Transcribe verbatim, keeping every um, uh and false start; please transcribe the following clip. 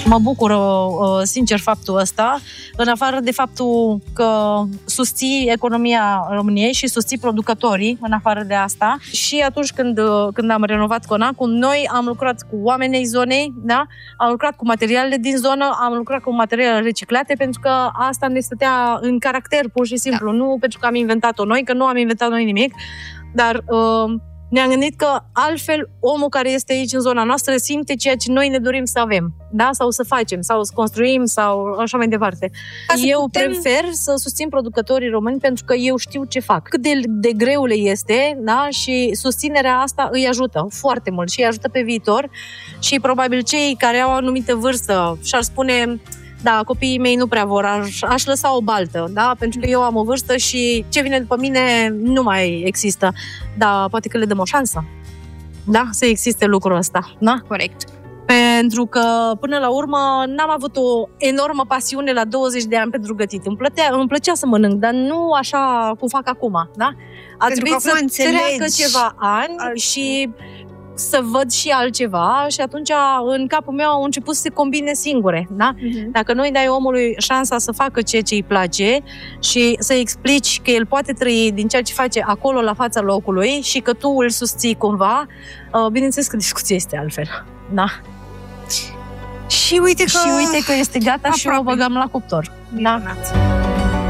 Mă bucură, sincer, faptul ăsta, în afară de faptul că susții economia României și susții producătorii, în afară de asta. Și atunci când, când am renovat Conacul, noi am lucrat cu oamenii zonei, da? Am lucrat cu materialele din zonă, am lucrat cu materiale reciclate, pentru că asta ne stătea în caracter, pur și simplu. Da. Nu pentru că am inventat-o noi, că nu am inventat noi nimic, dar... Uh, ne-am gândit că altfel omul care este aici în zona noastră simte ceea ce noi ne dorim să avem, da? Sau să facem, sau să construim, sau așa mai departe. Eu putem... prefer să susțin producătorii români pentru că eu știu ce fac. Cât de, de greu le este, da? Și susținerea asta îi ajută foarte mult și îi ajută pe viitor și probabil cei care au o anumită vârstă și-ar spune... Da, copiii mei nu prea vor, aș, aș lăsa o baltă, da? Pentru că eu am o vârstă și ce vine după mine nu mai există. Da, poate că le dăm o șansă, da? Să existe lucrul ăsta, da? Corect. Pentru că, până la urmă, n-am avut o enormă pasiune la douăzeci de ani pentru gătit. Îmi plăcea, îmi plăcea să mănânc, dar nu așa cum fac acum, da? A trebuit să treacă ceva ani Al... și... să văd și altceva și atunci în capul meu au început să se combine singure, da? Uh-huh. Dacă nu îi dai omului șansa să facă ceea ce îi place și să explici că el poate trăi din ceea ce face acolo la fața locului și că tu îl susții cumva, bineînțeles că discuția este altfel, da? Și uite că, și uite că este gata aproape. Și o băgăm la cuptor. Da.